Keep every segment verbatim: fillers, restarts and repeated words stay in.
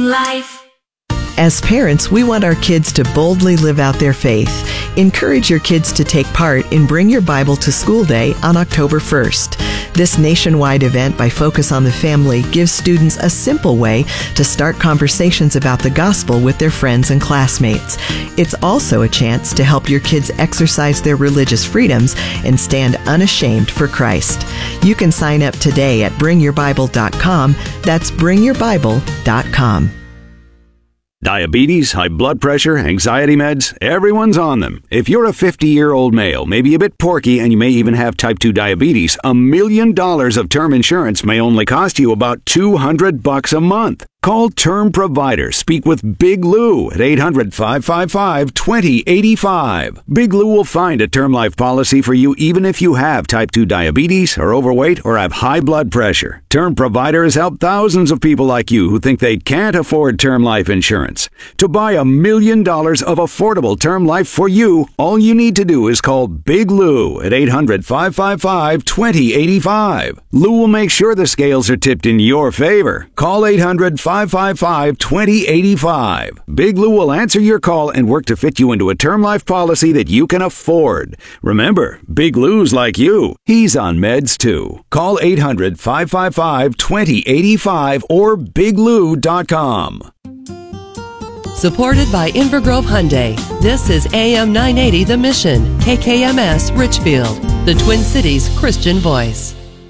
Life. As parents, we want our kids to boldly live out their faith. Encourage your kids to take part in Bring Your Bible to School Day on October first. This nationwide event by Focus on the Family gives students a simple way to start conversations about the gospel with their friends and classmates. It's also a chance to help your kids exercise their religious freedoms and stand unashamed for Christ. You can sign up today at bring your bible dot com. That's bring your bible dot com. Diabetes, high blood pressure, anxiety meds, everyone's on them. If you're a fifty-year-old male, maybe a bit porky, and you may even have type two diabetes, a million dollars of term insurance may only cost you about two hundred bucks a month. Call Term Provider. Speak with Big Lou at eight hundred, five five five, two zero eight five. Big Lou will find a term life policy for you even if you have type two diabetes, are overweight, or have high blood pressure. Term Provider has helped thousands of people like you who think they can't afford term life insurance. To buy a million dollars of affordable term life for you, all you need to do is call Big Lou at eight hundred, five five five, two zero eight five. Lou will make sure the scales are tipped in your favor. Call eight hundred, five five five, two zero eight five. Big Lou will answer your call and work to fit you into a term life policy that you can afford. Remember, Big Lou's like you. He's on meds too. Call eight hundred, five five five, two zero eight five or big lou dot com. Supported by Invergrove Hyundai. This is A M nine eighty The Mission, K K M S Richfield, the Twin Cities Christian voice.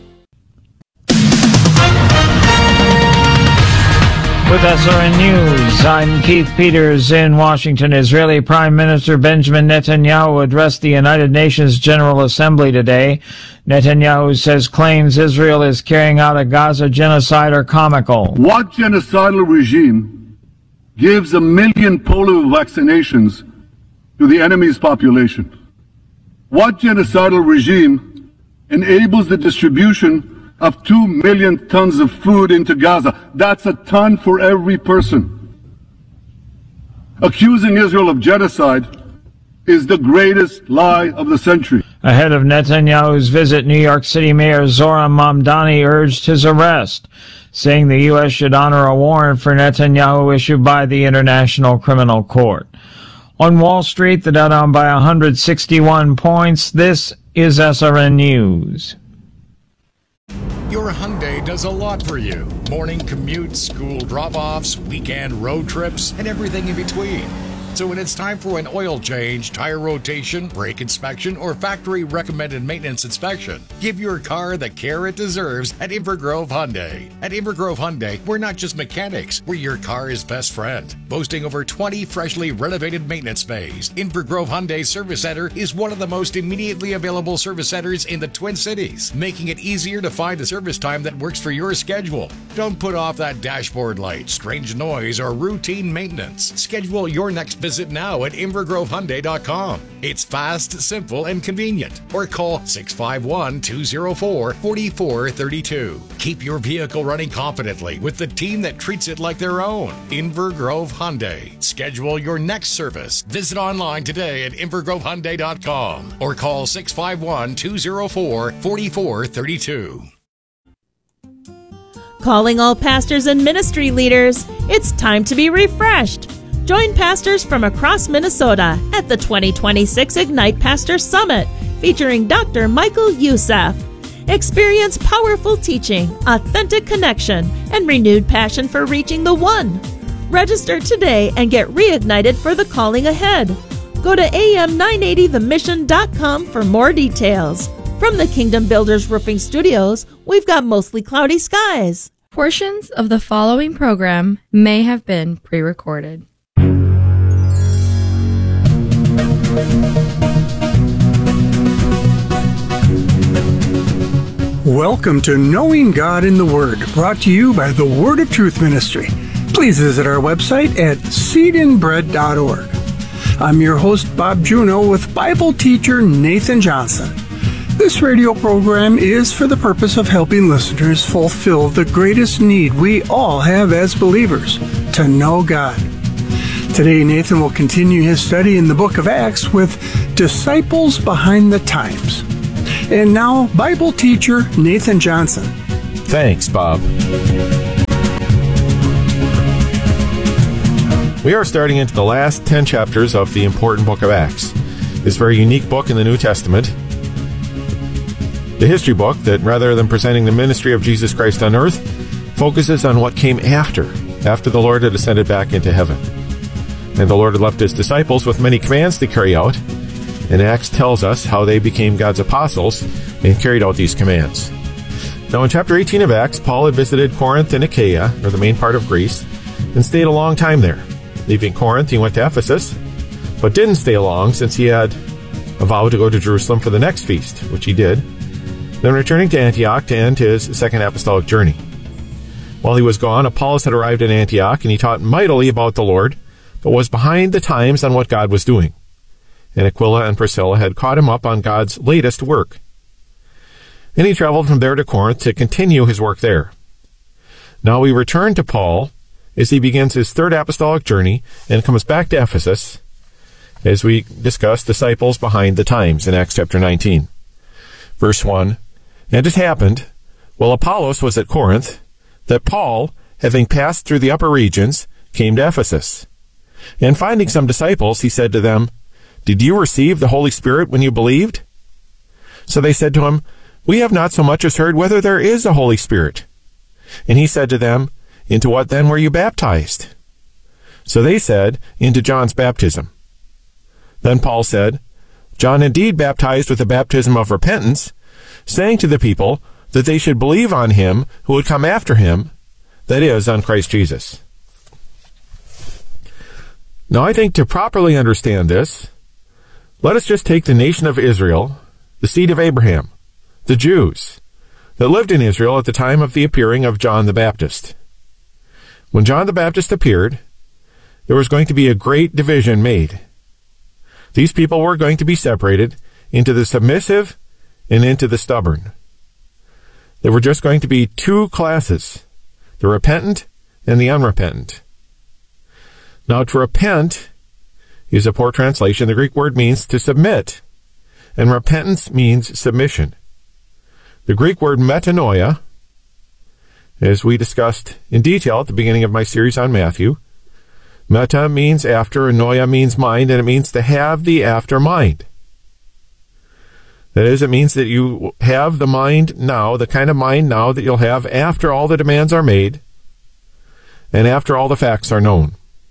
With S R N News, I'm Keith Peters in Washington. Israeli Prime Minister Benjamin Netanyahu addressed the United Nations General Assembly today. Netanyahu says claims Israel is carrying out a Gaza genocide are comical. What genocidal regime gives a million polio vaccinations to the enemy's population? What genocidal regime enables the distribution of two million tons of food into Gaza? That's a ton for every person. Accusing Israel of genocide is the greatest lie of the century. Ahead of Netanyahu's visit, New York City Mayor Zohran Mamdani urged his arrest, saying the U S should honor a warrant for Netanyahu issued by the International Criminal Court. On Wall Street, the Dow down by one hundred sixty-one points. This is S R N News. Your Hyundai does a lot for you. Morning commutes, school drop-offs, weekend road trips, and everything in between. So when it's time for an oil change, tire rotation, brake inspection, or factory-recommended maintenance inspection, give your car the care it deserves at Invergrove Hyundai. At Invergrove Hyundai, we're not just mechanics, we're your car's best friend. Boasting over twenty freshly renovated maintenance bays, Invergrove Hyundai Service Center is one of the most immediately available service centers in the Twin Cities, making it easier to find a service time that works for your schedule. Don't put off that dashboard light, strange noise, or routine maintenance. Schedule your next visit now at invergrove hyundai dot com. It's fast, simple, and convenient. Or call six five one, two zero four, four four three two. Keep your vehicle running confidently with the team that treats it like their own. Invergrove Hyundai. Schedule your next service. Visit online today at invergrove hyundai dot com or call six five one, two zero four, four four three two. Calling all pastors and ministry leaders, it's time to be refreshed. Join pastors from across Minnesota at the twenty twenty-six Ignite Pastor Summit, featuring Doctor Michael Youssef. Experience powerful teaching, authentic connection, and renewed passion for reaching the one. Register today and get reignited for the calling ahead. Go to A M nine eighty the mission dot com for more details. From the Kingdom Builders Roofing Studios, we've got mostly cloudy skies. Portions of the following program may have been pre-recorded. Welcome to Knowing God in the Word, brought to you by the Word of Truth Ministry. Please visit our website at seed and bread dot org. I'm your host, Bob Juneau, with Bible teacher Nathan Johnson. This radio program is for the purpose of helping listeners fulfill the greatest need we all have as believers, to know God. Today, Nathan will continue his study in the book of Acts with Disciples Behind the Times. And now, Bible teacher Nathan Johnson. Thanks, Bob. We are starting into the last ten chapters of the important book of Acts. This very unique book in the New Testament. The history book that, rather than presenting the ministry of Jesus Christ on earth, focuses on what came after, after the Lord had ascended back into heaven. And the Lord had left his disciples with many commands to carry out, and Acts tells us how they became God's apostles and carried out these commands. Now in chapter eighteen of Acts, Paul had visited Corinth and Achaia, or the main part of Greece, and stayed a long time there. Leaving Corinth, he went to Ephesus, but didn't stay long since he had a vow to go to Jerusalem for the next feast, which he did, then returning to Antioch to end his second apostolic journey. While he was gone, Apollos had arrived in Antioch, and he taught mightily about the Lord, but was behind the times on what God was doing. And Aquila and Priscilla had caught him up on God's latest work. And he traveled from there to Corinth to continue his work there. Now we return to Paul as he begins his third apostolic journey and comes back to Ephesus as we discuss disciples behind the times in Acts chapter nineteen. Verse one, And it happened, while Apollos was at Corinth, that Paul, having passed through the upper regions, came to Ephesus. And finding some disciples, he said to them, Did you receive the Holy Spirit when you believed? So they said to him, We have not so much as heard whether there is a Holy Spirit. And he said to them, Into what then were you baptized? So they said, Into John's baptism. Then Paul said, John indeed baptized with the baptism of repentance, saying to the people that they should believe on him who would come after him, that is, on Christ Jesus. Now I think to properly understand this, let us just take the nation of Israel, the seed of Abraham, the Jews, that lived in Israel at the time of the appearing of John the Baptist. When John the Baptist appeared, there was going to be a great division made. These people were going to be separated into the submissive and into the stubborn. There were just going to be two classes, the repentant and the unrepentant. Now, to repent is a poor translation. The Greek word means to submit, and repentance means submission. The Greek word metanoia, as we discussed in detail at the beginning of my series on Matthew, meta means after, and noia means mind, and it means to have the after mind. That is, it means that you have the mind now, the kind of mind now that you'll have after all the demands are made and after all the facts are known.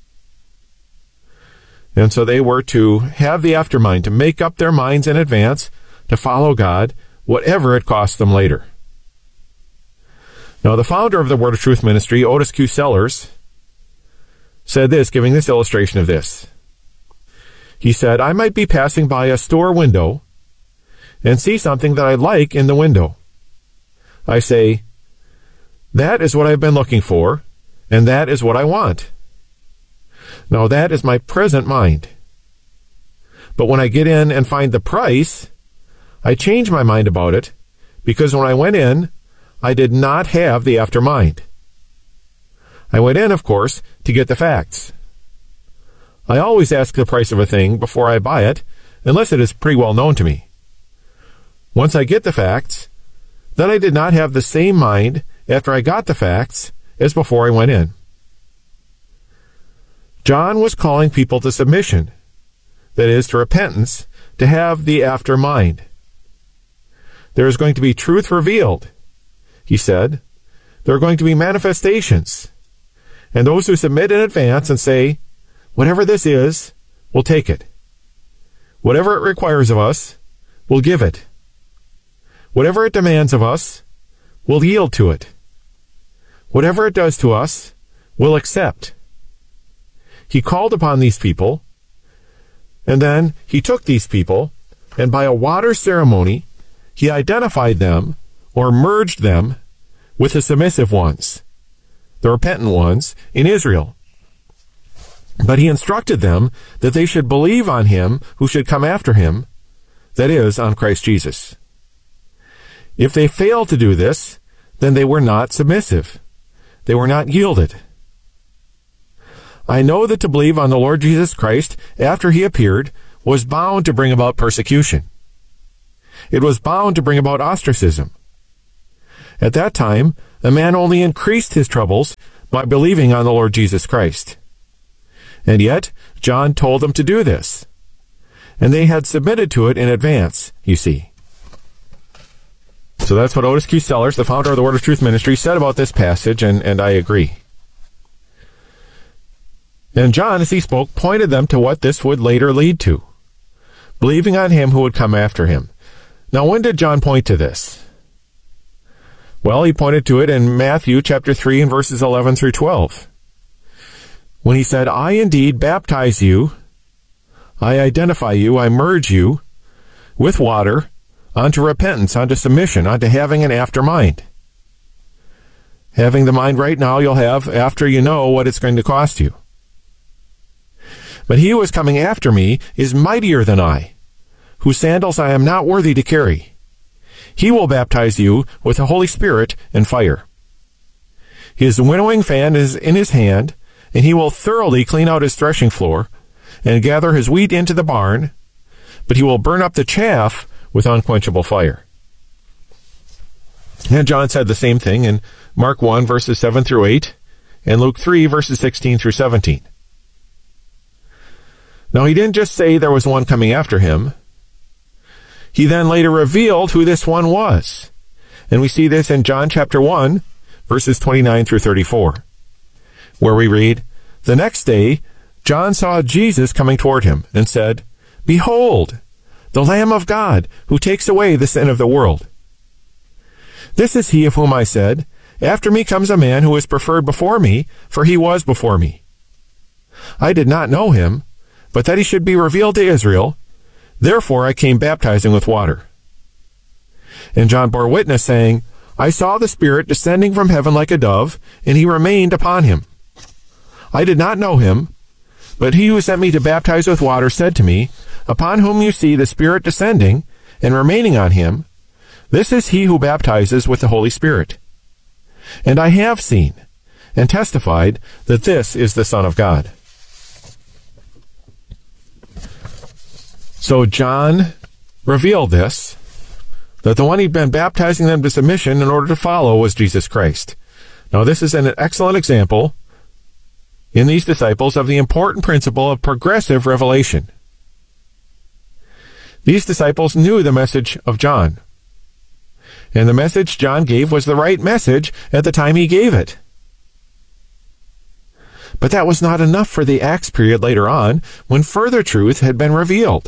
And so they were to have the aftermind, to make up their minds in advance to follow God, whatever it cost them later. Now, the founder of the Word of Truth Ministry, Otis Q. Sellers, said this, giving this illustration of this. He said, I might be passing by a store window and see something that I like in the window. I say, that is what I've been looking for, and that is what I want. Now, that is my present mind. But when I get in and find the price, I change my mind about it, because when I went in, I did not have the after mind. I went in, of course, to get the facts. I always ask the price of a thing before I buy it, unless it is pretty well known to me. Once I get the facts, then I did not have the same mind after I got the facts as before I went in. John was calling people to submission, that is, to repentance, to have the after mind. There is going to be truth revealed, he said. There are going to be manifestations. And those who submit in advance and say, whatever this is, we'll take it. Whatever it requires of us, we'll give it. Whatever it demands of us, we'll yield to it. Whatever it does to us, we'll accept. He called upon these people, and then he took these people, and by a water ceremony, he identified them, or merged them, with the submissive ones, the repentant ones, in Israel. But he instructed them that they should believe on him who should come after him, that is, on Christ Jesus. If they failed to do this, then they were not submissive. They were not yielded. I know that to believe on the Lord Jesus Christ after he appeared was bound to bring about persecution. It was bound to bring about ostracism. At that time, a man only increased his troubles by believing on the Lord Jesus Christ. And yet, John told them to do this. And they had submitted to it in advance, you see. So that's what Otis Q. Sellers, the founder of the Word of Truth Ministry, said about this passage, and, and I agree. And John, as he spoke, pointed them to what this would later lead to, believing on him who would come after him. Now, when did John point to this? Well, he pointed to it in Matthew chapter three and verses eleven through twelve. When he said, I indeed baptize you, I identify you, I merge you with water unto repentance, unto submission, unto having an after mind. Having the mind right now you'll have after you know what it's going to cost you. But he who is coming after me is mightier than I, whose sandals I am not worthy to carry. He will baptize you with the Holy Spirit and fire. His winnowing fan is in his hand, and he will thoroughly clean out his threshing floor, and gather his wheat into the barn, but he will burn up the chaff with unquenchable fire. And John said the same thing in Mark one, verses seven through eight, and Luke three, verses sixteen through seventeen. Now, he didn't just say there was one coming after him. He then later revealed who this one was. And we see this in John chapter one, verses twenty-nine through thirty-four, where we read, The next day, John saw Jesus coming toward him and said, Behold, the Lamb of God, who takes away the sin of the world. This is he of whom I said, After me comes a man who is preferred before me, for he was before me. I did not know him, but that he should be revealed to Israel. Therefore I came baptizing with water. And John bore witness, saying, I saw the Spirit descending from heaven like a dove, and he remained upon him. I did not know him, but he who sent me to baptize with water said to me, Upon whom you see the Spirit descending and remaining on him, this is he who baptizes with the Holy Spirit. And I have seen and testified that this is the Son of God. So John revealed this, that the one he'd been baptizing them to submission in order to follow was Jesus Christ. Now, this is an excellent example in these disciples of the important principle of progressive revelation. These disciples knew the message of John, and the message John gave was the right message at the time he gave it. But that was not enough for the Acts period later on, when further truth had been revealed.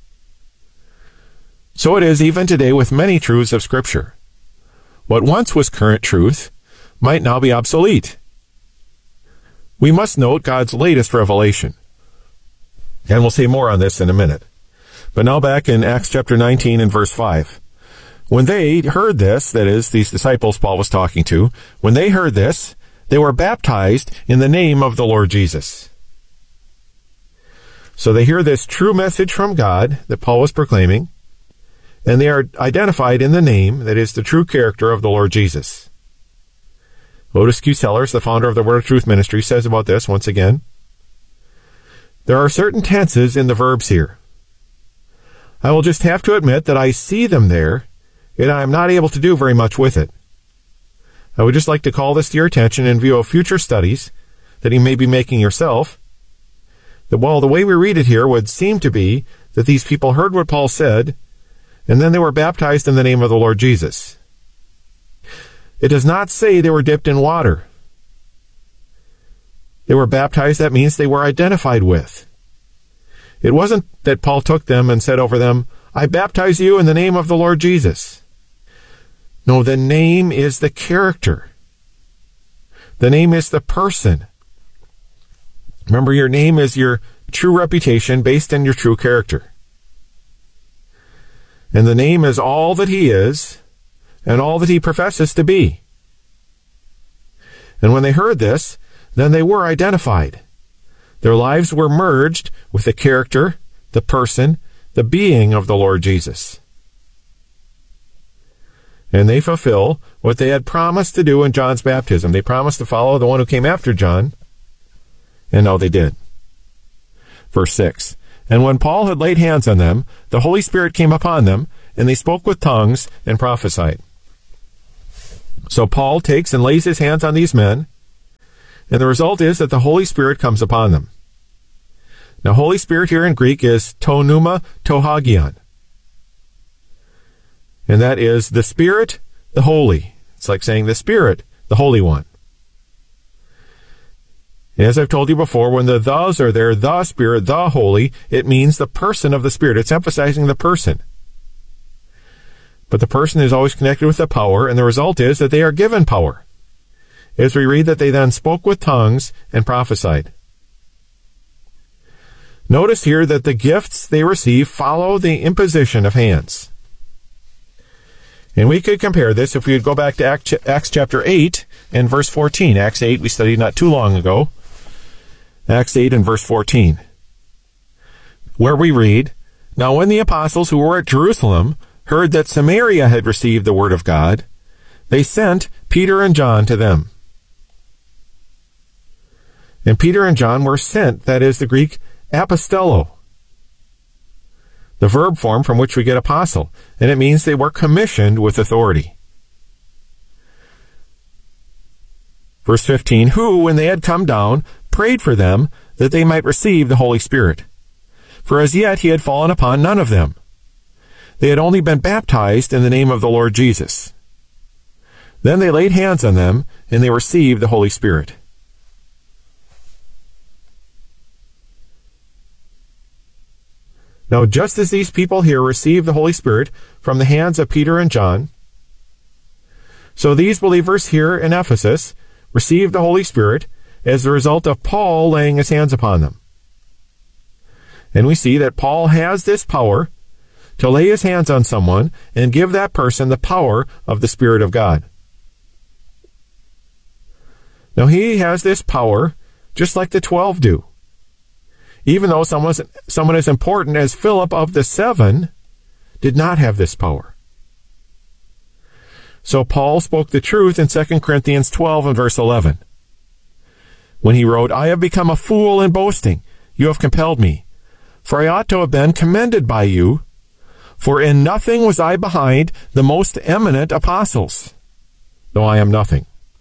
So it is even today with many truths of Scripture. What once was current truth might now be obsolete. We must note God's latest revelation. And we'll say more on this in a minute. But now back in Acts chapter nineteen and verse five. When they heard this, that is, these disciples Paul was talking to, when they heard this, they were baptized in the name of the Lord Jesus. So they hear this true message from God that Paul was proclaiming, and they are identified in the name, that is, the true character of the Lord Jesus. Otis Q. Sellers, the founder of the Word of Truth Ministry, says about this once again, there are certain tenses in the verbs here. I will just have to admit that I see them there, and I am not able to do very much with it. I would just like to call this to your attention in view of future studies that you may be making yourself, that while the way we read it here would seem to be that these people heard what Paul said, and then they were baptized in the name of the Lord Jesus. It does not say they were dipped in water. They were baptized, that means they were identified with. It wasn't that Paul took them and said over them, I baptize you in the name of the Lord Jesus. No, the name is the character. The name is the person. Remember, your name is your true reputation based on your true character. And the name is all that he is and all that he professes to be. And when they heard this, then they were identified. Their lives were merged with the character, the person, the being of the Lord Jesus. And they fulfill what they had promised to do in John's baptism. They promised to follow the one who came after John, and now they did. Verse six. And when Paul had laid hands on them, the Holy Spirit came upon them, and they spoke with tongues and prophesied. So Paul takes and lays his hands on these men, and the result is that the Holy Spirit comes upon them. Now, Holy Spirit here in Greek is to pneuma to hagion. And that is the Spirit, the Holy. It's like saying the Spirit, the Holy One. And as I've told you before, when the thes are there, the Spirit, the Holy, it means the person of the Spirit. It's emphasizing the person. But the person is always connected with the power, and the result is that they are given power. As we read that they then spoke with tongues and prophesied. Notice here that the gifts they receive follow the imposition of hands. And we could compare this if we would go back to Acts chapter eight and verse fourteen. Acts eight we studied not too long ago. Acts eight and verse fourteen. Where we read, "Now when the apostles who were at Jerusalem heard that Samaria had received the word of God, they sent Peter and John to them." And Peter and John were sent, that is the Greek apostello, the verb form from which we get apostle, and it means they were commissioned with authority. Verse fifteen, who, when they had come down, prayed for them that they might receive the Holy Spirit. For as yet he had fallen upon none of them. They had only been baptized in the name of the Lord Jesus. Then they laid hands on them, and they received the Holy Spirit. Now, just as these people here received the Holy Spirit from the hands of Peter and John, so these believers here in Ephesus received the Holy Spirit as a result of Paul laying his hands upon them. And we see that Paul has this power to lay his hands on someone and give that person the power of the Spirit of God. Now, he has this power just like the twelve do. Even though someone, someone as important as Philip of the seven did not have this power. So Paul spoke the truth in Second Corinthians twelve and verse eleven. When he wrote, "I have become a fool in boasting. You have compelled me. For I ought to have been commended by you. For in nothing was I behind the most eminent apostles, though I am nothing."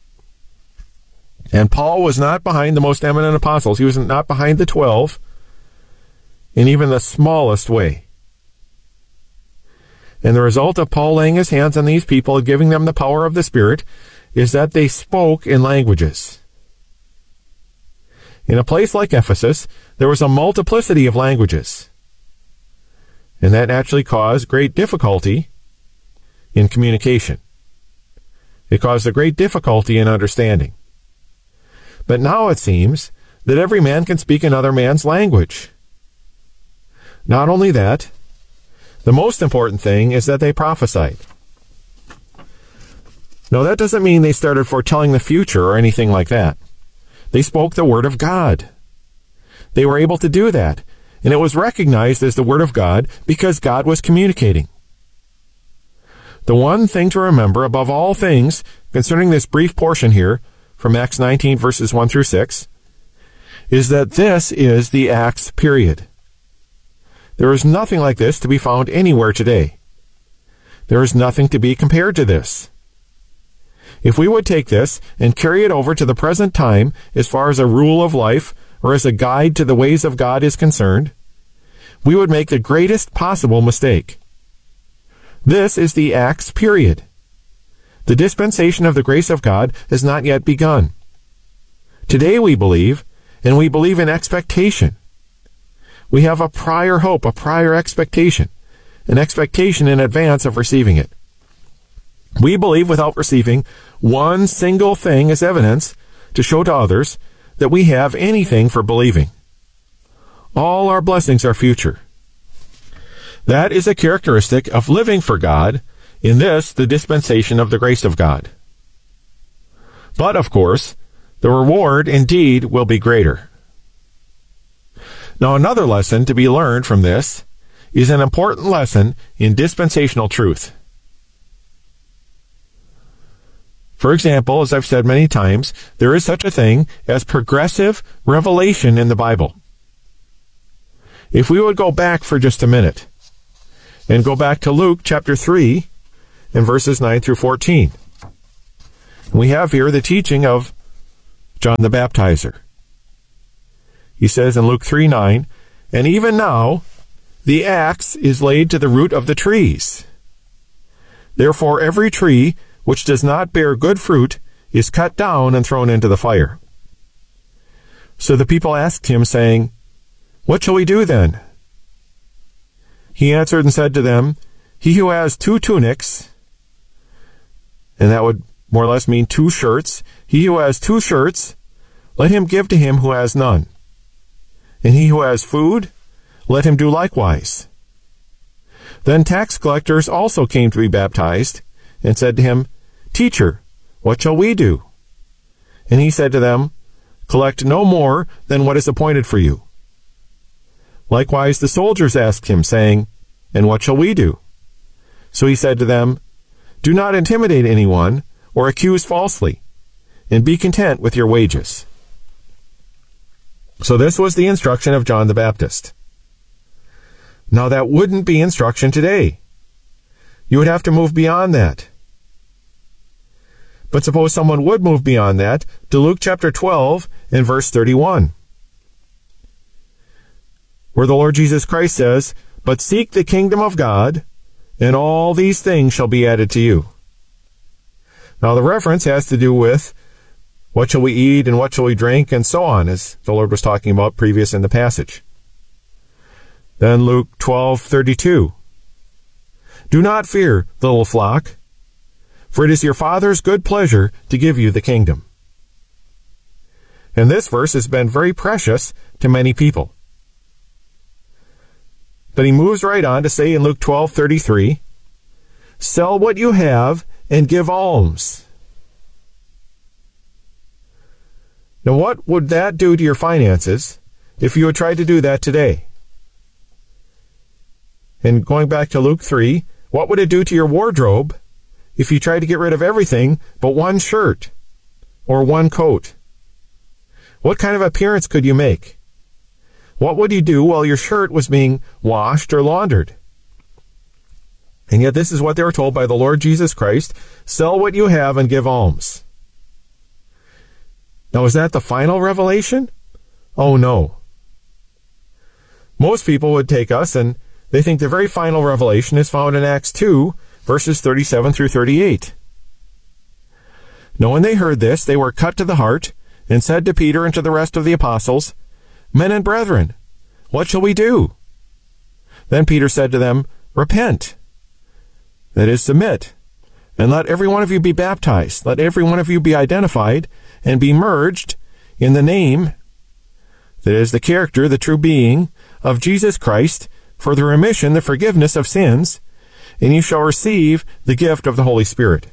And Paul was not behind the most eminent apostles. He was not behind the twelve in even the smallest way. And the result of Paul laying his hands on these people and giving them the power of the Spirit is that they spoke in languages. In a place like Ephesus, there was a multiplicity of languages. And that naturally caused great difficulty in communication. It caused a great difficulty in understanding. But now it seems that every man can speak another man's language. Not only that, the most important thing is that they prophesied. No, that doesn't mean they started foretelling the future or anything like that. They spoke the Word of God. They were able to do that, and it was recognized as the Word of God because God was communicating. The one thing to remember above all things concerning this brief portion here from Acts nineteen verses one through six is that this is the Acts period. There is nothing like this to be found anywhere today. There is nothing to be compared to this. If we would take this and carry it over to the present time as far as a rule of life or as a guide to the ways of God is concerned, we would make the greatest possible mistake. This is the Acts period. The dispensation of the grace of God has not yet begun. Today we believe, and we believe in expectation. We have a prior hope, a prior expectation, an expectation in advance of receiving it. We believe without receiving one single thing as evidence to show to others that we have anything for believing. All our blessings are future. That is a characteristic of living for God, in this, the dispensation of the grace of God. But, of course, the reward indeed will be greater. Now, another lesson to be learned from this is an important lesson in dispensational truth. For example, as I've said many times, there is such a thing as progressive revelation in the Bible. If we would go back for just a minute and go back to Luke chapter three and verses nine through fourteen, we have here the teaching of John the Baptizer. He says in Luke three nine, And even now, the axe is laid to the root of the trees. Therefore every tree which does not bear good fruit is cut down and thrown into the fire. So the people asked him, saying, What shall we do then? He answered and said to them, He who has two tunics, and that would more or less mean two shirts, he who has two shirts, let him give to him who has none. And he who has food, let him do likewise. Then tax collectors also came to be baptized, and said to him, Teacher, what shall we do? And he said to them, Collect no more than what is appointed for you. Likewise the soldiers asked him, saying, And what shall we do? So he said to them, Do not intimidate anyone, or accuse falsely, and be content with your wages. So this was the instruction of John the Baptist. Now that wouldn't be instruction today. You would have to move beyond that. But suppose someone would move beyond that to Luke chapter twelve and verse thirty-one, where the Lord Jesus Christ says, But seek the kingdom of God, and all these things shall be added to you. Now the reference has to do with what shall we eat and what shall we drink and so on, as the Lord was talking about previous in the passage. Then Luke twelve thirty-two. Do not fear, little flock, for it is your Father's good pleasure to give you the kingdom. And this verse has been very precious to many people. But he moves right on to say in Luke twelve thirty-three, Sell what you have and give alms. Now what would that do to your finances if you had tried to do that today? And going back to Luke three, what would it do to your wardrobe if you tried to get rid of everything but one shirt or one coat? What kind of appearance could you make? What would you do while your shirt was being washed or laundered? And yet this is what they were told by the Lord Jesus Christ, Sell what you have and give alms. Now is that the final revelation? Oh no. Most people would take us and they think the very final revelation is found in Acts two, verses thirty-seven through thirty-eight. Now when they heard this, they were cut to the heart, and said to Peter and to the rest of the apostles, Men and brethren, what shall we do? Then Peter said to them, Repent, that is, submit, and let every one of you be baptized, let every one of you be identified, and be merged in the name, that is, the character, the true being, of Jesus Christ, for the remission, the forgiveness of sins, and you shall receive the gift of the Holy Spirit.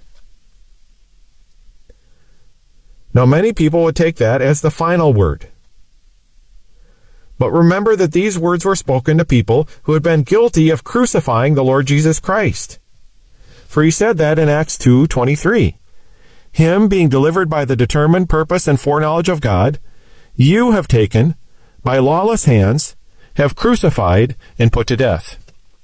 Now many people would take that as the final word. But remember that these words were spoken to people who had been guilty of crucifying the Lord Jesus Christ. For he said that in Acts two twenty-three. Him being delivered by the determined purpose and foreknowledge of God, you have taken, by lawless hands, have crucified and put to death.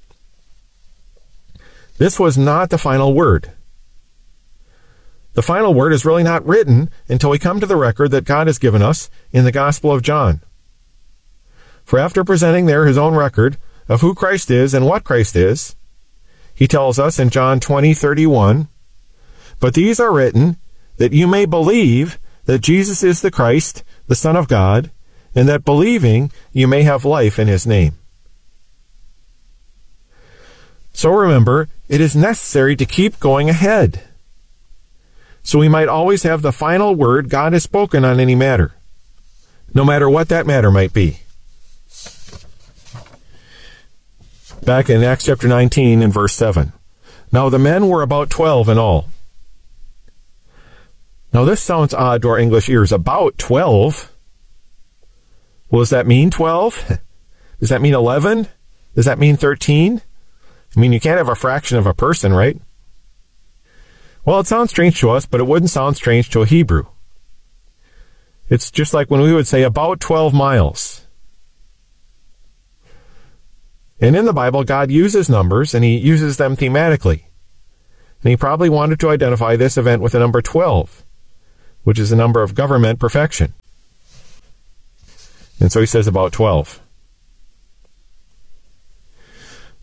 This was not the final word. The final word is really not written until we come to the record that God has given us in the Gospel of John. For after presenting there his own record of who Christ is and what Christ is, he tells us in John twenty thirty-one, But these are written that you may believe that Jesus is the Christ, the Son of God, and that believing you may have life in his name. So remember, it is necessary to keep going ahead, so we might always have the final word God has spoken on any matter, no matter what that matter might be. Back in Acts chapter nineteen and verse seven. Now the men were about twelve in all. Now this sounds odd to our English ears. About twelve? Well, does that mean twelve? Does that mean eleven? Does that mean thirteen? I mean, you can't have a fraction of a person, right? Well, it sounds strange to us, but it wouldn't sound strange to a Hebrew. It's just like when we would say about twelve miles. And in the Bible, God uses numbers, and he uses them thematically. And he probably wanted to identify this event with the number twelve, which is the number of government perfection. And so he says about twelve.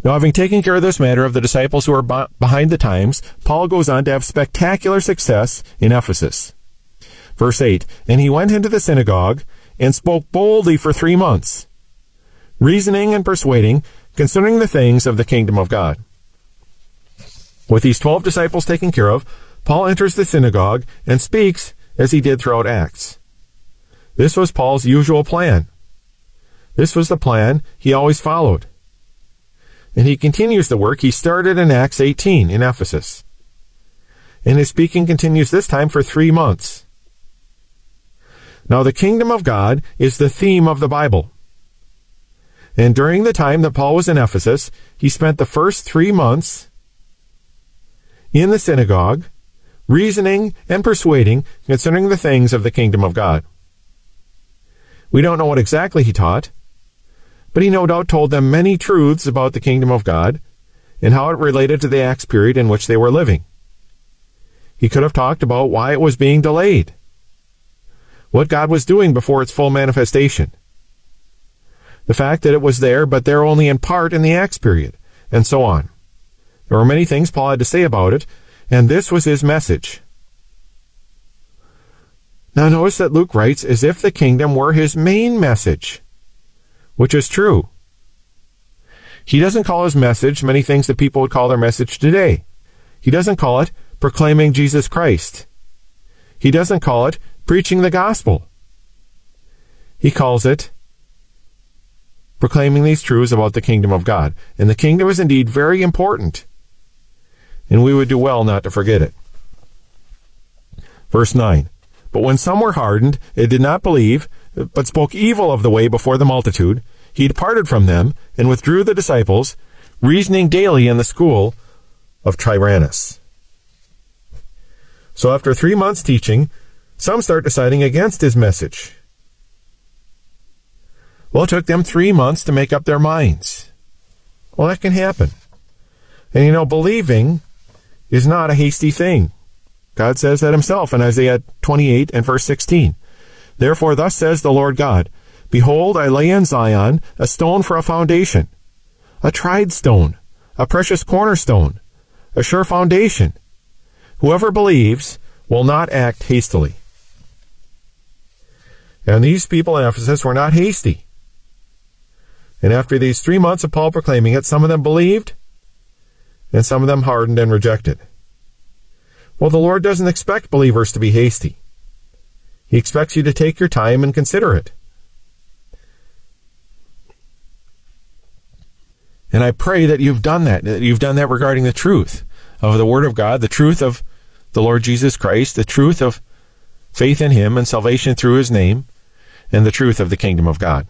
Now, having taken care of this matter of the disciples who are b- behind the times, Paul goes on to have spectacular success in Ephesus. Verse eight, and he went into the synagogue and spoke boldly for three months, reasoning and persuading concerning the things of the kingdom of God. With these twelve disciples taken care of, Paul enters the synagogue and speaks as he did throughout Acts. This was Paul's usual plan. This was the plan he always followed. And he continues the work he started in Acts eighteen in Ephesus. And his speaking continues this time for three months. Now, the kingdom of God is the theme of the Bible. And during the time that Paul was in Ephesus, he spent the first three months in the synagogue, reasoning and persuading concerning the things of the kingdom of God. We don't know what exactly he taught, but he no doubt told them many truths about the kingdom of God and how it related to the Acts period in which they were living. He could have talked about why it was being delayed, what God was doing before its full manifestation, the fact that it was there, but there only in part in the Acts period, and so on. There were many things Paul had to say about it, and this was his message. Now notice that Luke writes as if the kingdom were his main message, which is true. He doesn't call his message many things that people would call their message today. He doesn't call it proclaiming Jesus Christ. He doesn't call it preaching the gospel. He calls it proclaiming these truths about the kingdom of God. And the kingdom is indeed very important, and we would do well not to forget it. Verse nine, but when some were hardened, and did not believe, but spoke evil of the way before the multitude, he departed from them, and withdrew the disciples, reasoning daily in the school of Tyrannus. So after three months teaching, some start deciding against his message. Well, it took them three months to make up their minds. Well, that can happen. And you know, believing is not a hasty thing. God says that himself in Isaiah twenty-eight and verse sixteen. Therefore, thus says the Lord God, behold, I lay in Zion a stone for a foundation, a tried stone, a precious cornerstone, a sure foundation. Whoever believes will not act hastily. And these people in Ephesus were not hasty. And after these three months of Paul proclaiming it, some of them believed, and some of them hardened and rejected. Well, the Lord doesn't expect believers to be hasty. He expects you to take your time and consider it. And I pray that you've done that, that you've done that regarding the truth of the Word of God, the truth of the Lord Jesus Christ, the truth of faith in Him and salvation through His name, and the truth of the kingdom of God.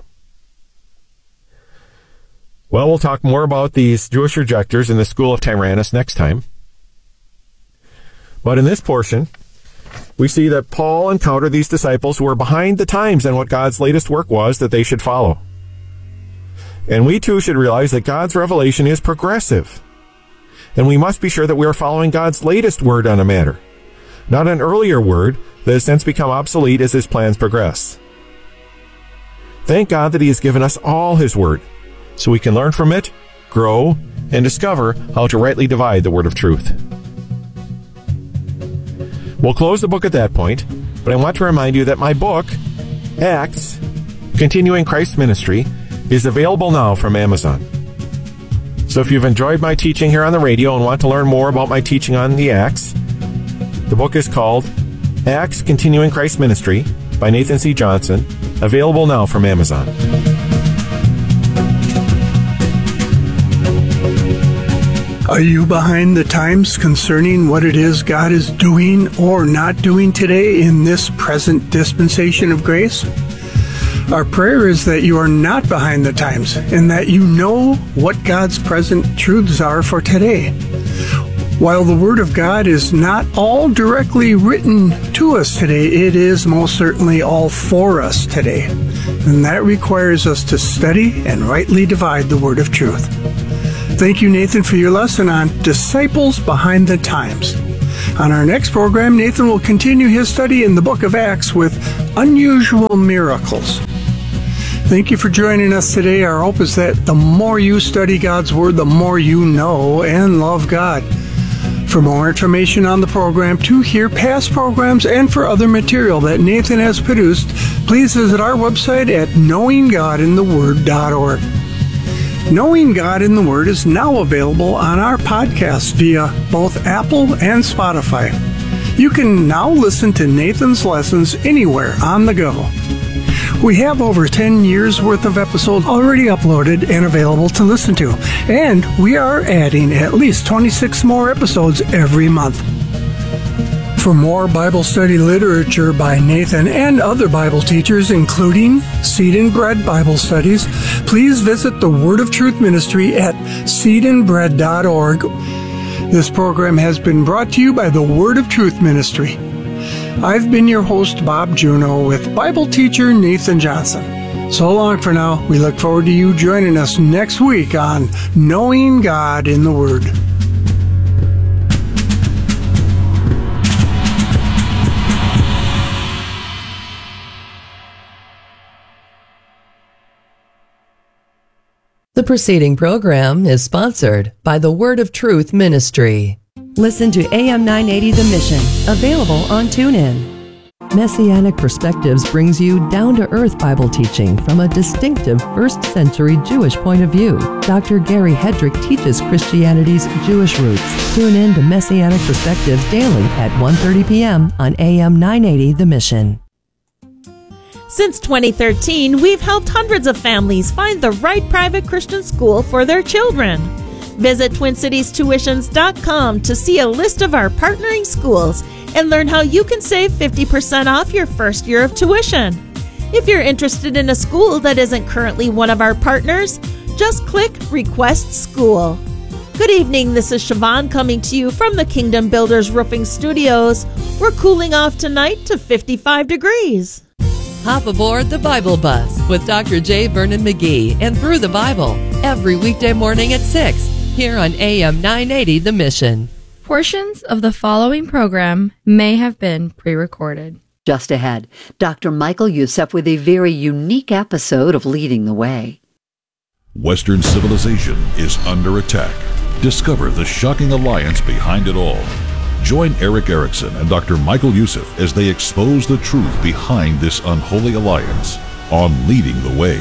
Well, we'll talk more about these Jewish rejectors in the school of Tyrannus next time. But in this portion, we see that Paul encountered these disciples who were behind the times in what God's latest work was that they should follow. And we too should realize that God's revelation is progressive. And we must be sure that we are following God's latest word on a matter, not an earlier word that has since become obsolete as His plans progress. Thank God that He has given us all His word, so we can learn from it, grow, and discover how to rightly divide the word of truth. We'll close the book at that point, but I want to remind you that my book, Acts, Continuing Christ's Ministry, is available now from Amazon. So if you've enjoyed my teaching here on the radio and want to learn more about my teaching on the Acts, the book is called Acts, Continuing Christ's Ministry by Nathan C. Johnson, available now from Amazon. Are you behind the times concerning what it is God is doing or not doing today in this present dispensation of grace? Our prayer is that you are not behind the times and that you know what God's present truths are for today. While the Word of God is not all directly written to us today, it is most certainly all for us today. And that requires us to study and rightly divide the Word of truth. Thank you, Nathan, for your lesson on Disciples Behind the Times. On our next program, Nathan will continue his study in the book of Acts with unusual miracles. Thank you for joining us today. Our hope is that the more you study God's Word, the more you know and love God. For more information on the program, to hear past programs, and for other material that Nathan has produced, please visit our website at knowing god in the word dot org. Knowing God in the Word is now available on our podcast via both Apple and Spotify. You can now listen to Nathan's lessons anywhere on the go. We have over ten years worth of episodes already uploaded and available to listen to, and we are adding at least twenty-six more episodes every month. For more Bible study literature by Nathan and other Bible teachers, including Seed and Bread Bible Studies, please visit the Word of Truth Ministry at seed and bread dot org. This program has been brought to you by the Word of Truth Ministry. I've been your host, Bob Juneau, with Bible teacher Nathan Johnson. So long for now. We look forward to you joining us next week on Knowing God in the Word. The preceding program is sponsored by the Word of Truth Ministry. Listen to A M nine eighty The Mission, available on TuneIn. Messianic Perspectives brings you down-to-earth Bible teaching from a distinctive first-century Jewish point of view. Doctor Gary Hedrick teaches Christianity's Jewish roots. Tune in to Messianic Perspectives daily at one thirty p.m. on A M nine eighty The Mission. Since twenty thirteen, we've helped hundreds of families find the right private Christian school for their children. Visit twin cities tuitions dot com to see a list of our partnering schools and learn how you can save fifty percent off your first year of tuition. If you're interested in a school that isn't currently one of our partners, just click Request School. Good evening, this is Siobhan coming to you from the Kingdom Builders Roofing Studios. We're cooling off tonight to fifty-five degrees. Hop aboard the Bible Bus with Doctor J. Vernon McGee and Through the Bible every weekday morning at six here on A M nine eighty The Mission. Portions of the following program may have been pre-recorded. Just ahead, Doctor Michael Youssef with a very unique episode of Leading the Way. Western civilization is under attack. Discover the shocking alliance behind it all. Join Eric Erickson and Doctor Michael Youssef as they expose the truth behind this unholy alliance on Leading the Way.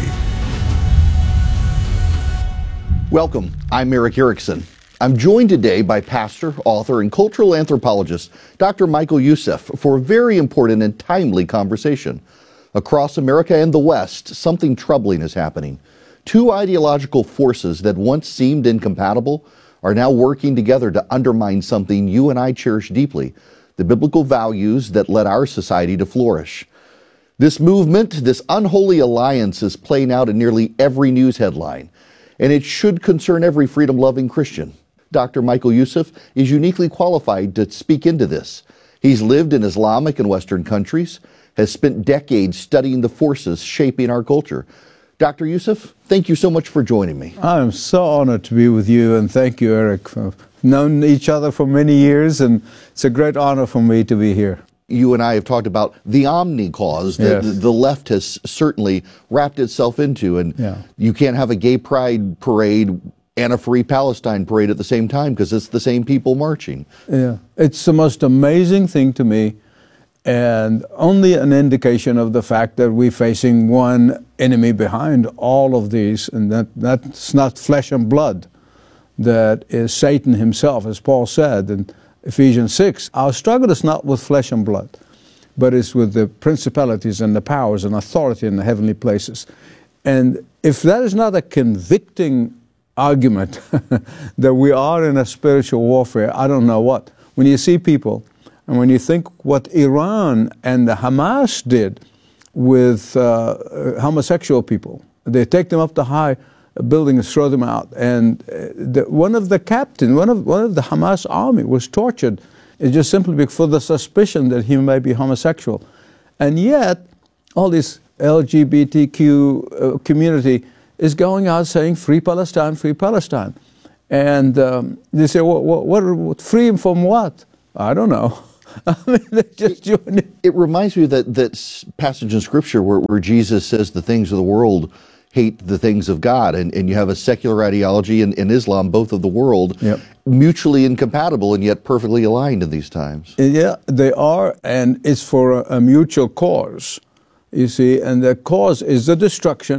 Welcome, I'm Eric Erickson. I'm joined today by pastor, author, and cultural anthropologist Doctor Michael Youssef for a very important and timely conversation. Across America and the West, something troubling is happening. Two ideological forces that once seemed incompatible are now working together to undermine something you and I cherish deeply, the biblical values that led our society to flourish. This movement, this unholy alliance, is playing out in nearly every news headline, and it should concern every freedom-loving Christian. Doctor Michael Youssef is uniquely qualified to speak into this. He's lived in Islamic and Western countries, has spent decades studying the forces shaping our culture. Doctor Youssef, thank you so much for joining me. I'm so honored to be with you, and thank you, Eric. We've known each other for many years, and it's a great honor for me to be here. You and I have talked about the Omni cause that Yes. the left has certainly wrapped itself into, and Yeah. you can't have a gay pride parade and a free Palestine parade at the same time because it's the same people marching. Yeah, it's the most amazing thing to me, and only an indication of the fact that we're facing one enemy behind all of these, and that that's not flesh and blood. That is Satan himself, as Paul said in Ephesians six. Our struggle is not with flesh and blood, but it's with the principalities and the powers and authority in the heavenly places. And if that is not a convicting argument that we are in a spiritual warfare, I don't know what. When you see people, and when you think what Iran and the Hamas did with uh, homosexual people, they take them up to high building and throw them out. And uh, the, one of the captains, one of one of the Hamas army was tortured, uh, just simply for the suspicion that he may be homosexual. And yet, all this L G B T Q uh, community is going out saying, "Free Palestine, free Palestine." And um, they say, what, what, what, free from what? I don't know. I mean, they just join it. It reminds me of that, that passage in Scripture where, where Jesus says the things of the world hate the things of God, and, and you have a secular ideology and, and Islam, both of the world, yep. mutually incompatible and yet perfectly aligned in these times. Yeah, they are, and it's for a, a mutual cause, you see, and the cause is the destruction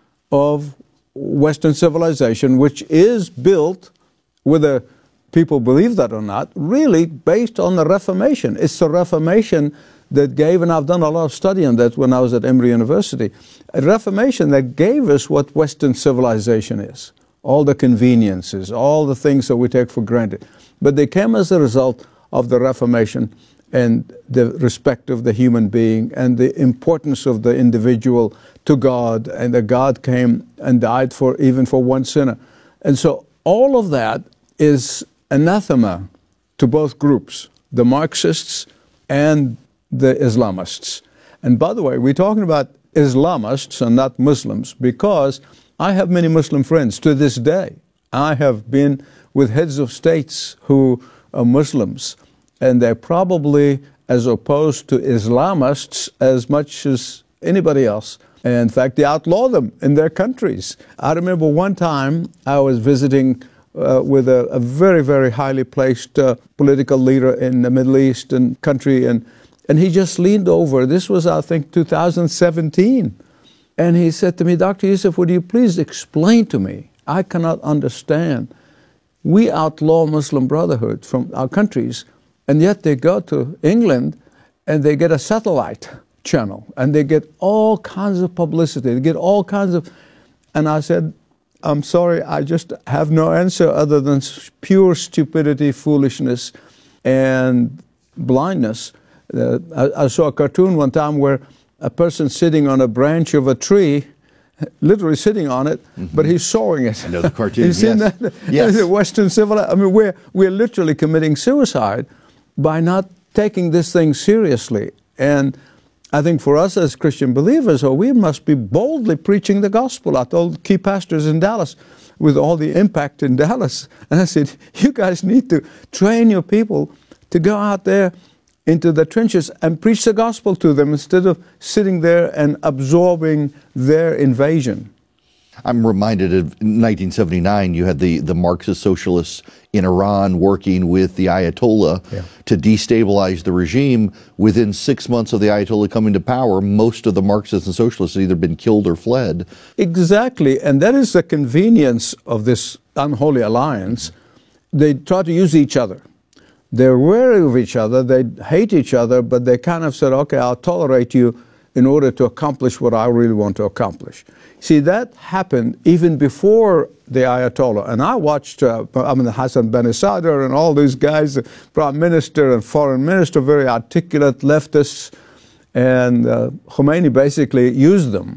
of Western civilization, which is built, whether people believe that or not, really based on the Reformation. It's the Reformation that gave, and I've done a lot of study on that when I was at Emory University, a Reformation that gave us what Western civilization is. All the conveniences, all the things that we take for granted. But they came as a result of the Reformation and the respect of the human being and the importance of the individual to God, and that God came and died for even for one sinner. And so all of that is anathema to both groups, the Marxists and the Islamists. And by the way, we're talking about Islamists and not Muslims, because I have many Muslim friends to this day. I have been with heads of states who are Muslims, and they're probably as opposed to Islamists as much as anybody else. And in fact, they outlaw them in their countries. I remember one time I was visiting uh, with a, a very, very highly placed uh, political leader in the Middle Eastern country, and And he just leaned over. This was, I think, two thousand seventeen. And he said to me, Doctor Youssef, would you please explain to me? I cannot understand. We outlaw Muslim Brotherhood from our countries, and yet they go to England and they get a satellite channel, and they get all kinds of publicity. They get all kinds of... And I said, I'm sorry, I just have no answer other than pure stupidity, foolishness, and blindness. Uh, I, I saw a cartoon one time where a person sitting on a branch of a tree, literally sitting on it, mm-hmm. but he's sawing it. I know the cartoon. You've seen yes. that? Yes. The Western civilization. I mean, we're we're literally committing suicide by not taking this thing seriously. And I think for us as Christian believers, oh, we must be boldly preaching the gospel. I told key pastors in Dallas, with all the impact in Dallas, and I said, you guys need to train your people to go out there into the trenches and preach the gospel to them instead of sitting there and absorbing their invasion. I'm reminded of nineteen seventy-nine, you had the, the Marxist socialists in Iran working with the Ayatollah yeah. to destabilize the regime. Within six months of the Ayatollah coming to power, most of the Marxists and socialists had either been killed or fled. Exactly, and that is the convenience of this unholy alliance. They try to use each other. They're wary of each other, they hate each other, but they kind of said, okay, I'll tolerate you in order to accomplish what I really want to accomplish. See, that happened even before the Ayatollah. And I watched, uh, I mean, Hassan Bannisadr and all these guys, the Prime Minister and Foreign Minister, very articulate leftists, and uh, Khomeini basically used them.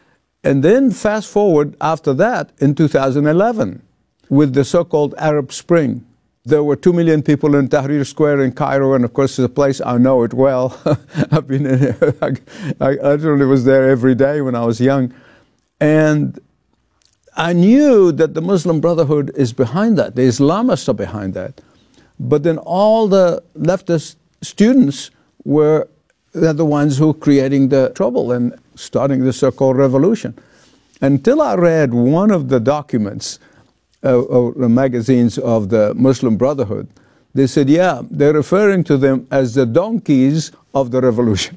And then fast forward after that in two thousand eleven with the so-called Arab Spring. There were two million people in Tahrir Square in Cairo, and of course it's a place, I know it well. I've been in it. I, I literally was there every day when I was young. And I knew that the Muslim Brotherhood is behind that. The Islamists are behind that. But then all the leftist students were they're the ones who were creating the trouble and starting the so-called revolution. Until I read one of the documents Uh, or the magazines of the Muslim Brotherhood, they said, yeah, they're referring to them as the donkeys of the revolution,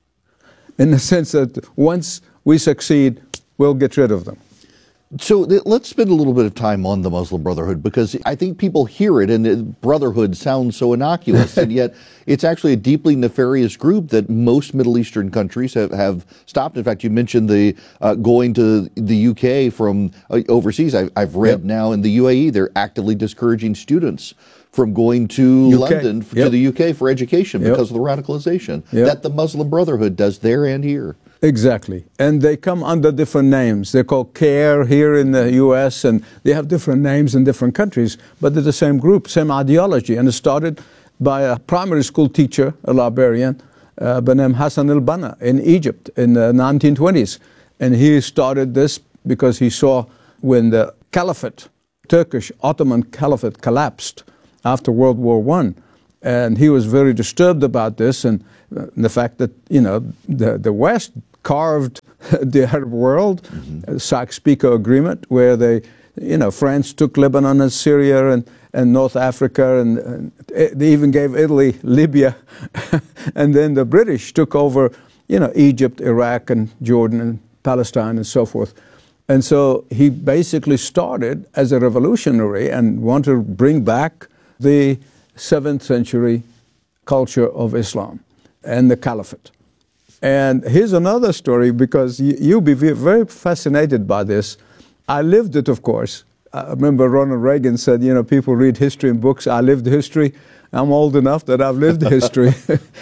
in the sense that once we succeed, we'll get rid of them. So th- let's spend a little bit of time on the Muslim Brotherhood, because I think people hear it and the brotherhood sounds so innocuous, and yet it's actually a deeply nefarious group that most Middle Eastern countries have, have stopped. In fact, you mentioned the uh, going to the U K from uh, overseas. I, I've read yep. now in the U A E they're actively discouraging students from going to U K. London Yep. to the U K for education yep. because of the radicalization yep. that the Muslim Brotherhood does there and here. Exactly. And they come under different names. They're called CARE here in the U S, and they have different names in different countries, but they're the same group, same ideology. And it started by a primary school teacher, a librarian, uh, by name Hassan al-Banna in Egypt in the nineteen twenties. And he started this because he saw when the caliphate, Turkish Ottoman Caliphate collapsed after World War One, And he was very disturbed about this and uh, the fact that, you know, the, the West carved the Arab world, mm-hmm. uh, Sykes-Picot Agreement, where they, you know, France took Lebanon and Syria and, and North Africa, and, and they even gave Italy Libya. And then the British took over, you know, Egypt, Iraq, and Jordan, and Palestine, and so forth. And so he basically started as a revolutionary and wanted to bring back the seventh century culture of Islam and the Caliphate. And here's another story, because you, you'll be very fascinated by this. I lived it, of course. I remember Ronald Reagan said, you know, people read history in books. I lived history. I'm old enough that I've lived history.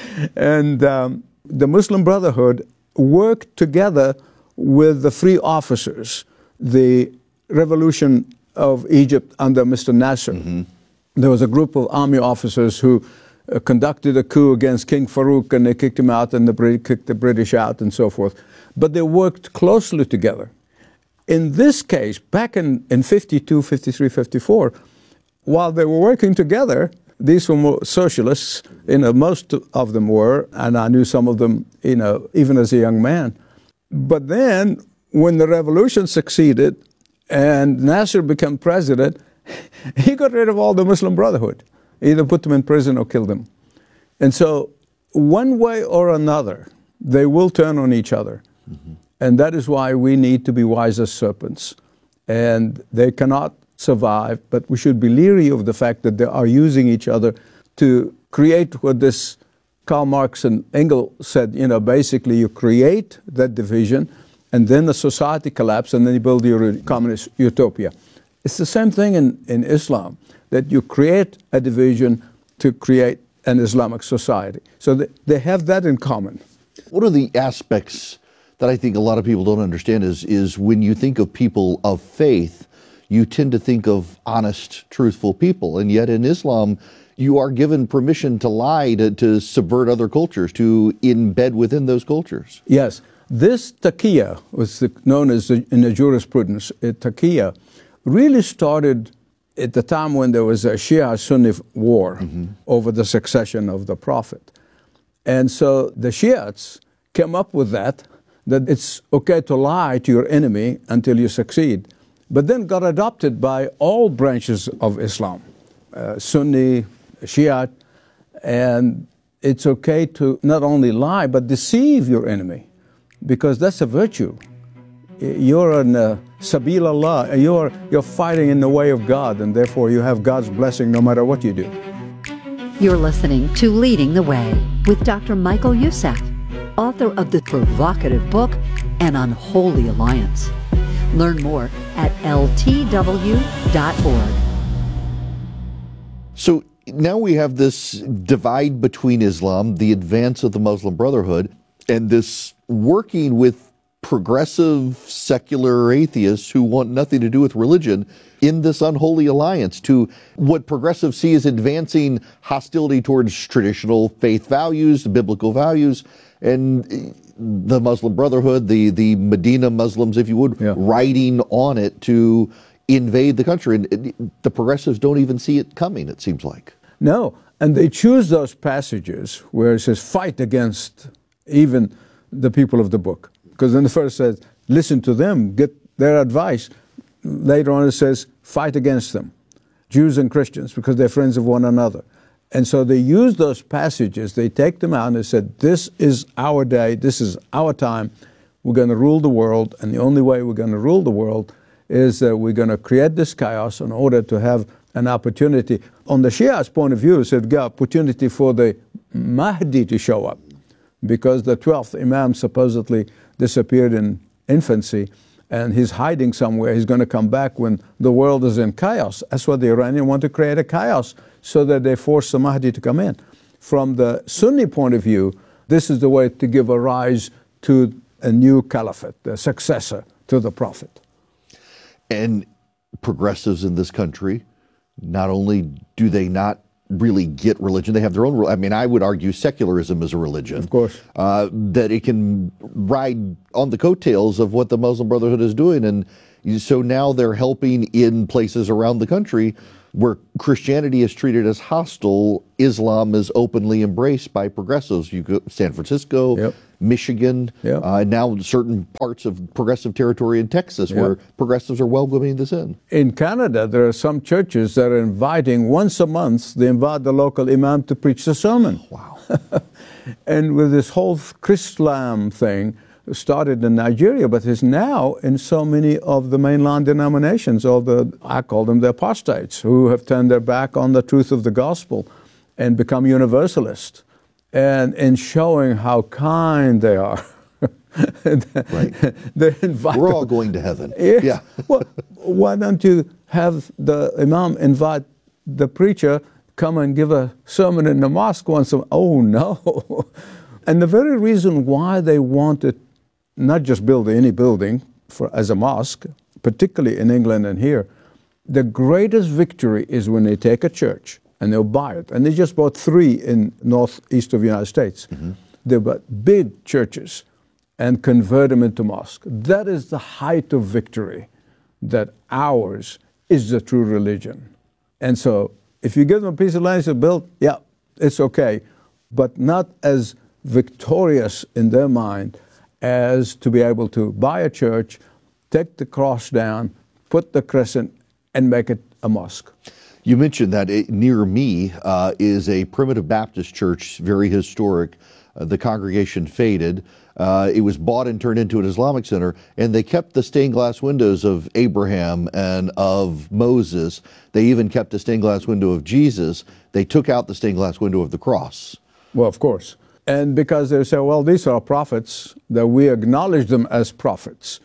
And um, the Muslim Brotherhood worked together with the free officers, the revolution of Egypt under Mister Nasser. Mm-hmm. There was a group of army officers who uh, conducted a coup against King Farouk, and they kicked him out, and the Brit- kicked the British out, and so forth. But they worked closely together. In this case, back in, in fifty-two, fifty-three, fifty-four, while they were working together, these were more socialists, you know, most of them were, and I knew some of them, you know, even as a young man. But then, when the revolution succeeded and Nasser became president, he got rid of all the Muslim Brotherhood. He either put them in prison or killed them. And so, one way or another, they will turn on each other. Mm-hmm. And that is why we need to be wise as serpents. And they cannot survive, but we should be leery of the fact that they are using each other to create what this Karl Marx and Engels said, you know, basically you create that division, and then the society collapses, and then you build your communist utopia. It's the same thing in, in Islam, that you create a division to create an Islamic society. So they, they have that in common. One of the aspects that I think a lot of people don't understand is, is when you think of people of faith, you tend to think of honest, truthful people. And yet in Islam, you are given permission to lie, to, to subvert other cultures, to embed within those cultures. Yes. This taqiyya, was the, known as the, in the jurisprudence, uh, taqiyya, really started at the time when there was a Shia-Sunni war mm-hmm. over the succession of the Prophet. And so the Shiites came up with that, that it's okay to lie to your enemy until you succeed, but then got adopted by all branches of Islam, uh, Sunni, Shiite, and it's okay to not only lie, but deceive your enemy, because that's a virtue. You're in uh, Sabil Allah, you're, you're fighting in the way of God, and therefore you have God's blessing no matter what you do. You're listening to Leading the Way with Doctor Michael Youssef, author of the provocative book, An Unholy Alliance. Learn more at L T W dot org. So now we have this divide between Islam, the advance of the Muslim Brotherhood, and this working with progressive secular atheists who want nothing to do with religion in this unholy alliance to what progressives see as advancing hostility towards traditional faith values, biblical values, and the Muslim Brotherhood, the, the Medina Muslims, if you would, yeah. riding on it to invade the country. And the progressives don't even see it coming, it seems like. No, and they choose those passages where it says fight against even the people of the book. Because in the first says, listen to them, get their advice. Later on it says, fight against them, Jews and Christians, because they're friends of one another. And so they use those passages, they take them out and they said, this is our day, this is our time, we're going to rule the world, and the only way we're going to rule the world is that we're going to create this chaos in order to have an opportunity. On the Shia's point of view, it said, got opportunity for the Mahdi to show up, because the twelfth Imam supposedly disappeared in infancy, and he's hiding somewhere. He's going to come back when the world is in chaos. That's what the Iranians want to create, a chaos, so that they force the Mahdi to come in. From the Sunni point of view, this is the way to give a rise to a new caliphate, the successor to the Prophet. And progressives in this country, not only do they not really get religion, they have their own, I mean, I would argue secularism is a religion. Of course. Uh, that it can ride on the coattails of what the Muslim Brotherhood is doing. And so now they're helping in places around the country where Christianity is treated as hostile, Islam is openly embraced by progressives. You go San Francisco, Yep. Michigan, Yep. uh, now certain parts of progressive territory in Texas Yep. where progressives are welcoming this in. In Canada, there are some churches that are inviting, once a month, they invite the local imam to preach the sermon. Wow. And with this whole Chrislam thing, started in Nigeria, but is now in so many of the mainline denominations, all the, I call them the apostates, who have turned their back on the truth of the gospel and become universalists. And in showing how kind they are. Right. They invite We're all going to heaven. Yes. Yeah. Well, why don't you have the imam invite the preacher, come and give a sermon in the mosque once a Oh, no. And the very reason why they wanted not just build any building for, as a mosque, particularly in England and here, the greatest victory is when they take a church and they'll buy it. And they just bought three in northeast of the United States. Mm-hmm. They bought big churches and convert them into mosque. That is the height of victory, that ours is the true religion. And so if you give them a piece of land to build, yeah, it's okay, but not as victorious in their mind as to be able to buy a church, take the cross down, put the crescent, and make it a mosque. You mentioned that it, near me uh, is a primitive Baptist church, very historic. Uh, the congregation faded. Uh, it was bought and turned into an Islamic center, and they kept the stained glass windows of Abraham and of Moses. They even kept the stained glass window of Jesus. They took out the stained glass window of the cross. Well, of course. And because they say, well, these are prophets, that we acknowledge them as prophets.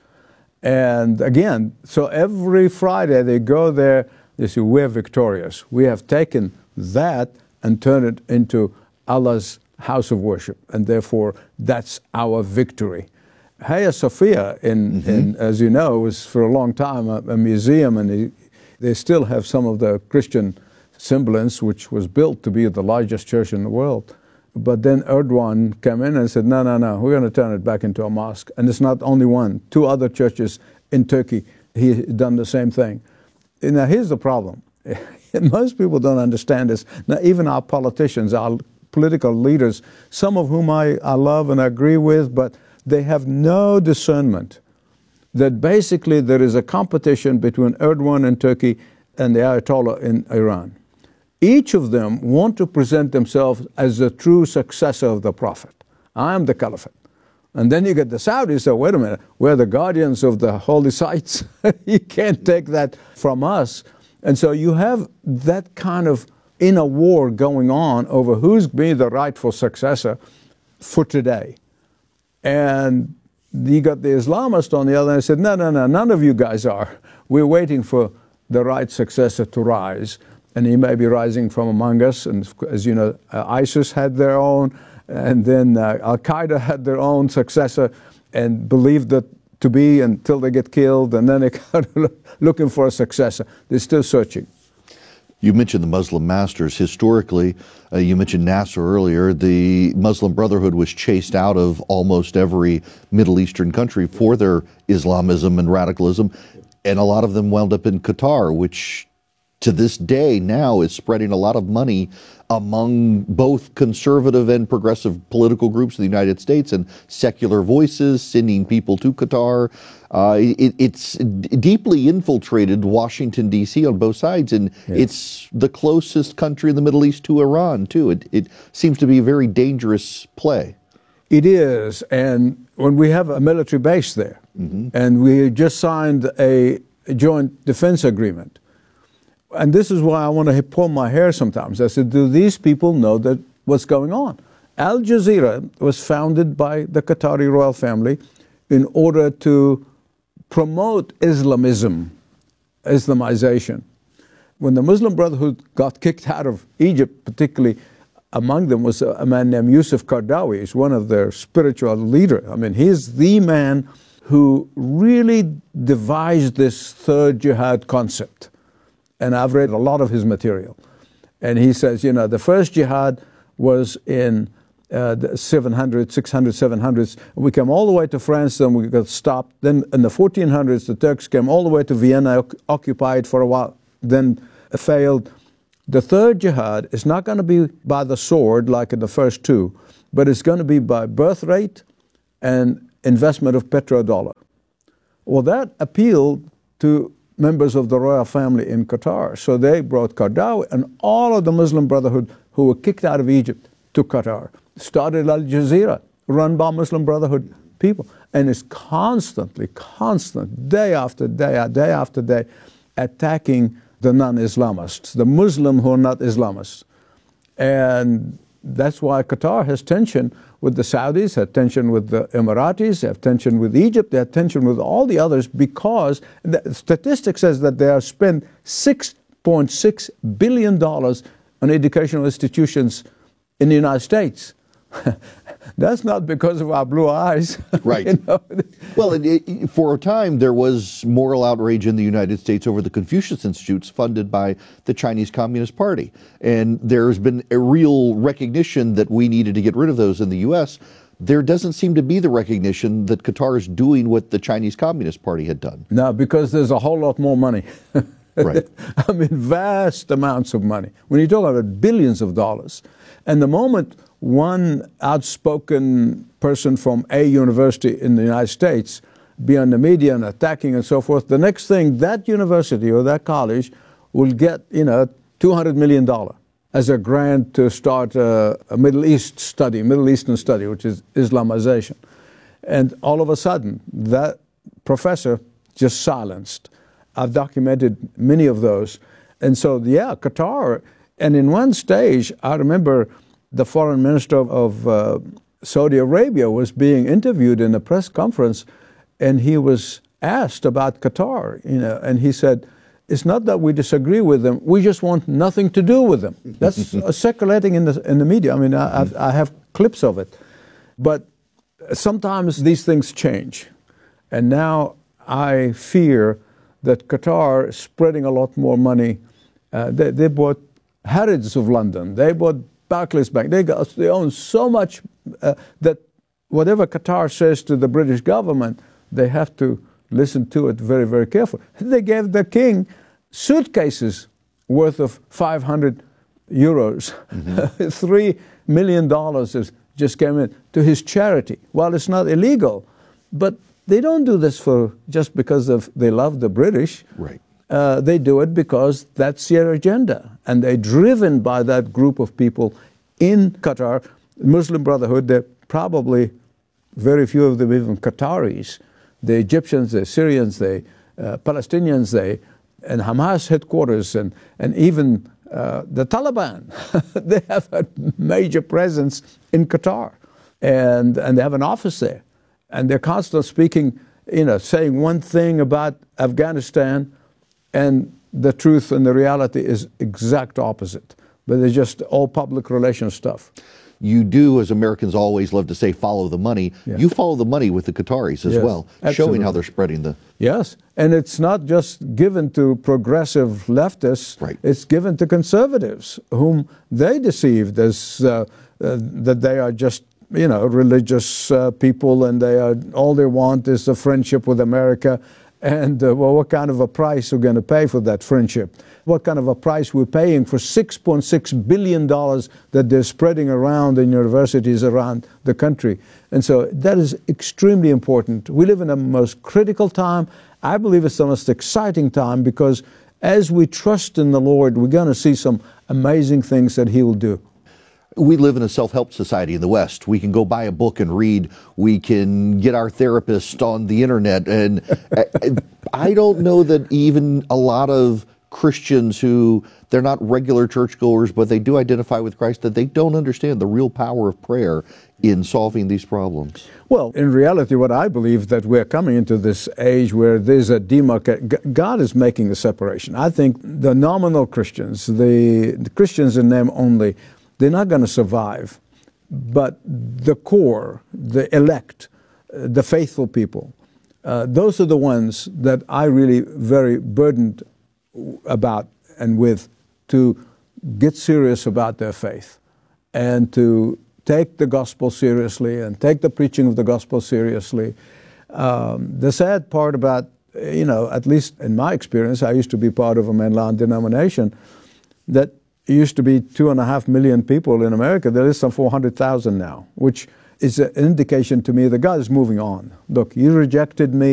And again, so every Friday they go there, they say, we're victorious. We have taken that and turned it into Allah's house of worship, and therefore that's our victory. Hagia Sophia, in, mm-hmm. in, as you know, was for a long time a, a museum, and they, they still have some of the Christian semblance, which was built to be the largest church in the world. But then Erdogan came in and said, no, no, no, we're going to turn it back into a mosque. And it's not only one. Two other churches in Turkey, he done the same thing. And now here's the problem. Most people don't understand this. Now, even our politicians, our political leaders, some of whom I, I love and agree with, but they have no discernment that basically there is a competition between Erdogan in Turkey and the Ayatollah in Iran. Each of them want to present themselves as the true successor of the Prophet. I am the Caliphate. And then you get the Saudis, so wait a minute, we're the guardians of the holy sites. You can't take that from us. And so you have that kind of inner war going on over who's being the rightful successor for today. And you got the Islamists on the other hand, said, no, no, no, none of you guys are. We're waiting for the right successor to rise. And he may be rising from among us. And as you know, uh, ISIS had their own, and then uh, Al-Qaeda had their own successor and believed that to be until they get killed, and then they're kind of looking for a successor. They're still searching. You mentioned the Muslim masters. Historically, uh, you mentioned Nasser earlier. The Muslim Brotherhood was chased out of almost every Middle Eastern country for their Islamism and radicalism, and a lot of them wound up in Qatar, which to this day now is spreading a lot of money among both conservative and progressive political groups in the United States and secular voices, sending people to Qatar. Uh, it, it's deeply infiltrated Washington, D C on both sides, and yes. It's the closest country in the Middle East to Iran, too. It, it seems to be a very dangerous play. It is, and when we have a military base there, mm-hmm. and we just signed a, a joint defense agreement, and this is why I want to pull my hair sometimes. I said, do these people know that what's going on? Al Jazeera was founded by the Qatari royal family in order to promote Islamism, Islamization. When the Muslim Brotherhood got kicked out of Egypt, particularly among them was a man named Yusuf Qaradawi. He's one of their spiritual leaders. I mean, he's the man who really devised this third jihad concept. And I've read a lot of his material. And he says, you know, the first jihad was in uh, the seven hundreds, six hundreds, seven hundreds. We came all the way to France, then we got stopped. Then in the fourteen hundreds, the Turks came all the way to Vienna, occupied for a while. Then failed. The third jihad is not going to be by the sword like in the first two, but it's going to be by birth rate and investment of petrodollar. Well, that appealed to members of the royal family in Qatar. So they brought Qaradawi and all of the Muslim Brotherhood who were kicked out of Egypt to Qatar. Started Al Jazeera, run by Muslim Brotherhood people. And it's constantly, constant, day after day, day after day, attacking the non-Islamists, the Muslim who are not Islamists. And that's why Qatar has tension with the Saudis, have tension with the Emiratis, have tension with Egypt, they have tension with all the others, because the statistic says that they have spent six point six billion dollars on educational institutions in the United States. That's not because of our blue eyes. Right. You know? Well, it, it, for a time, there was moral outrage in the United States over the Confucius Institutes funded by the Chinese Communist Party. And there's been a real recognition that we needed to get rid of those in the U S. There doesn't seem to be the recognition that Qatar is doing what the Chinese Communist Party had done. No, because there's a whole lot more money. Right. I mean, vast amounts of money. When you talk about billions of dollars. And the moment one outspoken person from a university in the United States be on the media and attacking and so forth, the next thing, that university or that college will get, you know, two hundred million dollars as a grant to start a, a Middle East study, Middle Eastern study, which is Islamization. And all of a sudden, that professor just silenced. I've documented many of those. And so, yeah, Qatar, and in one stage, I remember the foreign minister of uh, Saudi Arabia was being interviewed in a press conference, and he was asked about Qatar, you know, and he said, it's not that we disagree with them, we just want nothing to do with them. That's circulating in the, in the media. I mean, I, I've, I have clips of it. But sometimes these things change. And now I fear that Qatar is spreading a lot more money. Uh, they, they bought Harrods of London. They bought Barclays Bank. They, got, they own so much uh, that whatever Qatar says to the British government, they have to listen to it very, very carefully. They gave the king suitcases worth of five hundred euros. Mm-hmm. Three million dollars is, just came in to his charity. Well, it's not illegal, but they don't do this for just because of they love the British. Right. Uh, they do it because that's their agenda. And they're driven by that group of people in Qatar. Muslim Brotherhood, they're probably very few of them even Qataris. The Egyptians, the Syrians, the uh, Palestinians, they, and Hamas headquarters, and, and even uh, the Taliban. They have a major presence in Qatar. And, and they have an office there. And they're constantly speaking, you know, saying one thing about Afghanistan, and the truth and the reality is exact opposite. But they're just all public relations stuff. You do, as Americans always love to say, follow the money. Yeah. You follow the money with the Qataris as Yes, well, absolutely. showing how they're spreading the... Yes, and it's not just given to progressive leftists. Right. It's given to conservatives, whom they deceived as uh, uh, that they are just, you know, religious uh, people, and they are all they want is a friendship with America. And uh, well, what kind of a price we're going to pay for that friendship? What kind of a price we're paying for six point six billion dollars that they're spreading around in universities around the country? And so that is extremely important. We live in a most critical time. I believe it's the most exciting time, because as we trust in the Lord, we're going to see some amazing things that He will do. We live in a self-help society in the West. We can go buy a book and read. We can get our therapist on the internet. And I don't know that even a lot of Christians who, they're not regular churchgoers, but they do identify with Christ, that they don't understand the real power of prayer in solving these problems. Well, in reality, what I believe, that we're coming into this age where there's a demarcation. God is making a separation. I think the nominal Christians, the, the Christians in name only, they're not going to survive. But the core, the elect, uh, the faithful people, uh, those are the ones that I really very burdened about and with, to get serious about their faith and to take the gospel seriously and take the preaching of the gospel seriously. Um, the sad part about you know, at least in my experience, I used to be part of a mainline denomination that used to be two and a half million people in America. There is some four hundred thousand now, which is an indication to me that God is moving on. Look, you rejected me.